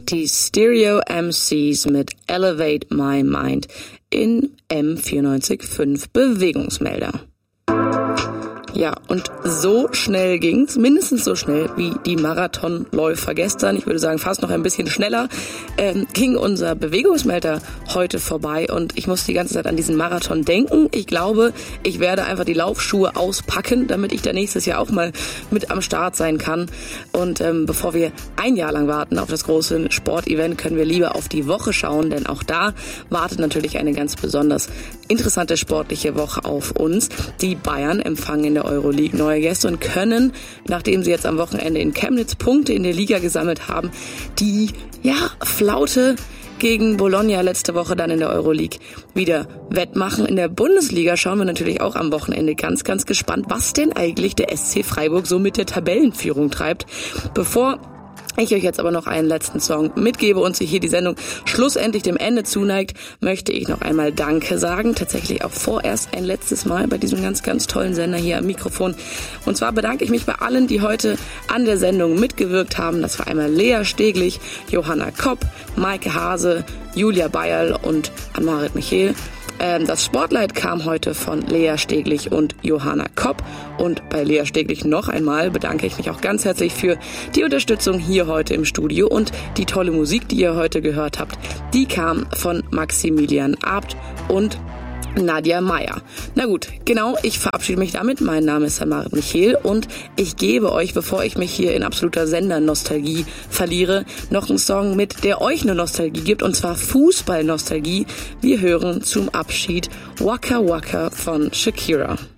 Die Stereo MCs mit Elevate My Mind in M94.5 Bewegungsmelder. Ja, und so schnell ging's, mindestens so schnell wie die Marathonläufer gestern, ich würde sagen fast noch ein bisschen schneller, ging unser Bewegungsmelder heute vorbei und ich muss die ganze Zeit an diesen Marathon denken. Ich glaube, ich werde einfach die Laufschuhe auspacken, damit ich da nächstes Jahr auch mal mit am Start sein kann. Und bevor wir ein Jahr lang warten auf das große Sportevent, können wir lieber auf die Woche schauen, denn auch da wartet natürlich eine ganz besonders interessante sportliche Woche auf uns. Die Bayern empfangen in der Euroleague neue Gäste und können, nachdem sie jetzt am Wochenende in Chemnitz Punkte in der Liga gesammelt haben, die Flaute gegen Bologna letzte Woche dann in der Euroleague wieder wettmachen. In der Bundesliga schauen wir natürlich auch am Wochenende ganz, ganz gespannt, was denn eigentlich der SC Freiburg so mit der Tabellenführung treibt. Bevor ich euch jetzt aber noch einen letzten Song mitgebe und sich hier die Sendung schlussendlich dem Ende zuneigt, möchte ich noch einmal Danke sagen. Tatsächlich auch vorerst ein letztes Mal bei diesem ganz, ganz tollen Sender hier am Mikrofon. Und zwar bedanke ich mich bei allen, die heute an der Sendung mitgewirkt haben. Das war einmal Lea Steglich, Johanna Kopp, Maike Hase, Julia Bayerl und Ann-Marit Michel. Das Spotlight kam heute von Lea Steglich und Johanna Kopp. Und bei Lea Steglich noch einmal bedanke ich mich auch ganz herzlich für die Unterstützung hier heute im Studio. Und die tolle Musik, die ihr heute gehört habt, die kam von Maximilian Abt und Nadja Meyer. Na gut, genau, ich verabschiede mich damit. Mein Name ist Ann-Marit Michel und ich gebe euch, bevor ich mich hier in absoluter Sender-Nostalgie verliere, noch einen Song mit, der euch eine Nostalgie gibt, und zwar Fußball-Nostalgie. Wir hören zum Abschied Waka Waka von Shakira.